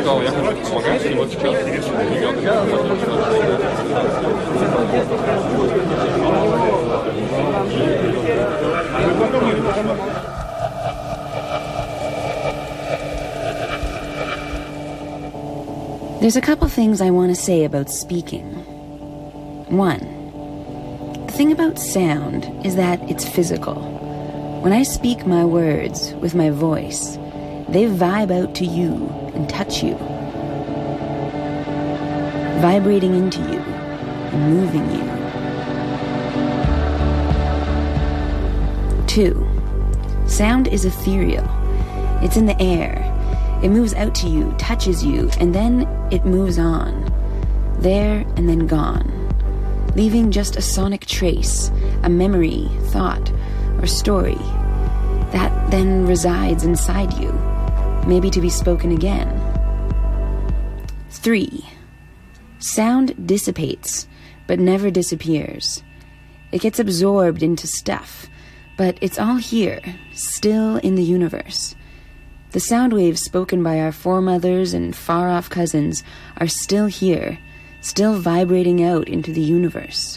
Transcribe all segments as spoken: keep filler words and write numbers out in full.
стал ехать в магазин, и вот сейчас There's a couple things I want to say about speaking. One, the thing about sound is that it's physical. When I speak my words with my voice, they vibe out to you and touch you, vibrating into you and moving you. Two, sound is ethereal. It's in the air. It moves out to you, touches you, and then it moves on. There and then gone. Leaving just a sonic trace, a memory, thought, or story that then resides inside you, maybe to be spoken again. Three, sound dissipates, but never disappears. It gets absorbed into stuff, but it's all here, still in the universe. The sound waves spoken by our foremothers and far-off cousins are still here, still vibrating out into the universe.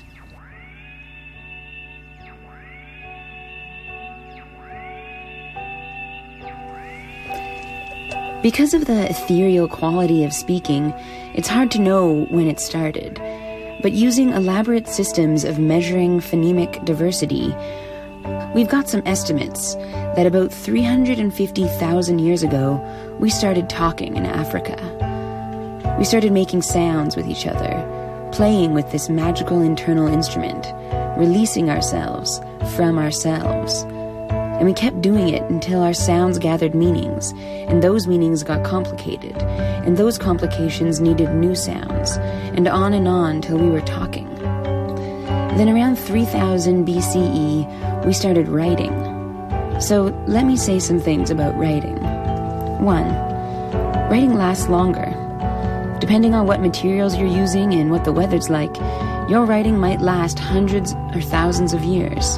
Because of the ethereal quality of speaking, it's hard to know when it started. But using elaborate systems of measuring phonemic diversity, we've got some estimates that about three hundred fifty thousand years ago, we started talking in Africa. We started making sounds with each other, playing with this magical internal instrument, releasing ourselves from ourselves. And we kept doing it until our sounds gathered meanings, and those meanings got complicated, and those complications needed new sounds, and on and on till we were talking. Then around three thousand B C E, we started writing. So let me say some things about writing. One, writing lasts longer. Depending on what materials you're using and what the weather's like, your writing might last hundreds or thousands of years.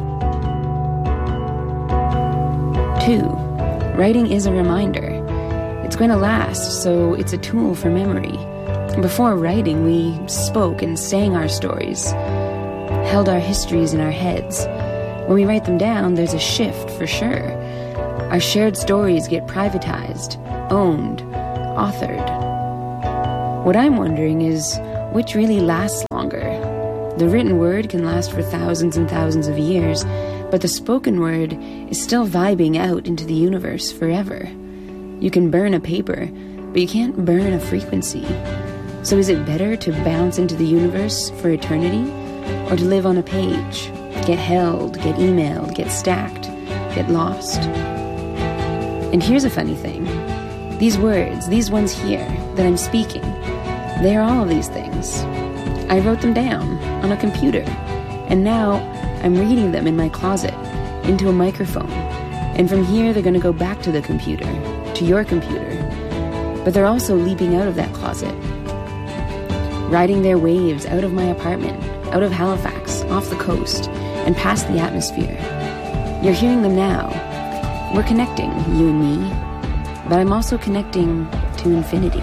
Two, writing is a reminder. It's going to last, so it's a tool for memory. Before writing, we spoke and sang our stories, held our histories in our heads. When we write them down, there's a shift for sure. Our shared stories get privatized, owned, authored. What I'm wondering is, which really lasts longer? The written word can last for thousands and thousands of years, but the spoken word is still vibing out into the universe forever. You can burn a paper, but you can't burn a frequency. So is it better to bounce into the universe for eternity, or to live on a page? Get held, get emailed, get stacked, get lost. And here's a funny thing. These words, these ones here that I'm speaking, they are all of these things. I wrote them down on a computer, and now I'm reading them in my closet, into a microphone. And from here, they're going to go back to the computer, to your computer. But they're also leaping out of that closet, riding their waves out of my apartment, out of Halifax, off the coast, and past the atmosphere. You're hearing them now. We're connecting, you and me, but I'm also connecting to infinity.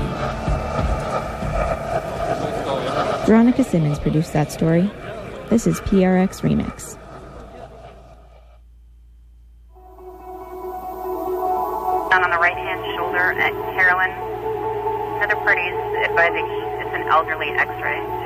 Veronica Simmons produced that story. This is P R X Remix. Down on the right-hand shoulder at Carolyn. Another party is advising it's an elderly x-ray.